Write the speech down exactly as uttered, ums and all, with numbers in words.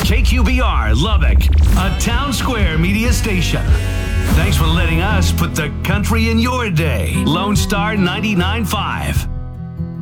K Q B R Lubbock, a Town Square media station. Thanks for letting us put the country in your day. Lone Star ninety-nine point five.